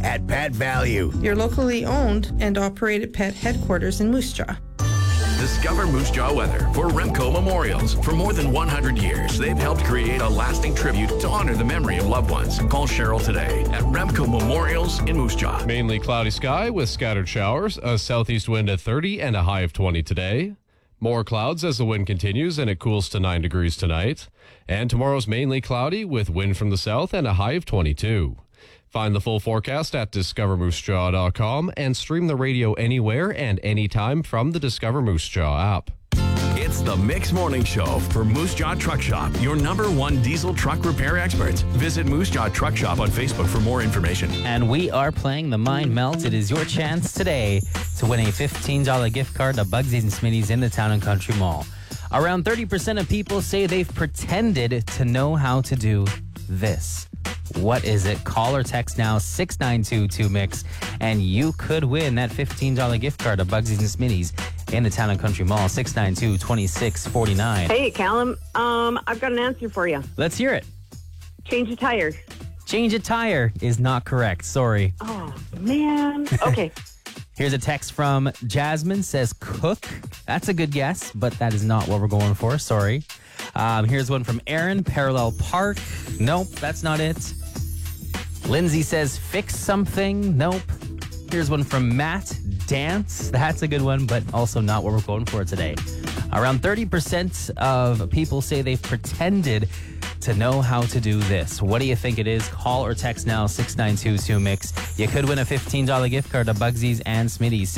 at Pet Value. Your locally owned and operated pet headquarters in Moose Jaw. Discover Moose Jaw weather for Remco Memorials. For more than 100 years, they've helped create a lasting tribute to honor the memory of loved ones. Call Cheryl today at Remco Memorials in Moose Jaw. Mainly cloudy sky with scattered showers, a southeast wind at 30 and a high of 20 today. More clouds as the wind continues and it cools to 9 degrees tonight. And tomorrow's mainly cloudy with wind from the south and a high of 22. Find the full forecast at discovermoosejaw.com and stream the radio anywhere and anytime from the Discover Moose Jaw app. It's the Mix Morning Show for Moose Jaw Truck Shop, your #1 diesel truck repair experts. Visit Moose Jaw Truck Shop on Facebook for more information. And we are playing the Mind Melt. It is your chance today to win a $15 gift card to Bugsies and Smitty's in the Town and Country Mall. Around 30% of people say they've pretended to know how to do this. What is it? Call or text now 692-2MIX, and you could win that $15 gift card to Bugsies and Smitty's in the Town and Country Mall, 692-2649. Hey, Callum. I've got an answer for you. Let's hear it. Change a tire. Change a tire is not correct. Sorry. Oh, man. Okay. Here's a text from Jasmine, says cook. That's a good guess, but that is not what we're going for. Sorry. Here's one from Aaron, parallel park. Nope, that's not it. Lindsay says fix something. Nope. Here's one from Matt, dance. That's a good one, but also not what we're going for today. Around 30% of people say they've pretended to know how to do this. What do you think it is? Call or text now 692-2MIX. You could win a $15 gift card to Bugsies and Smitty's,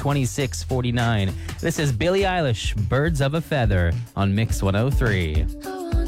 692-2649. This is Billie Eilish, Birds of a Feather on Mix 103.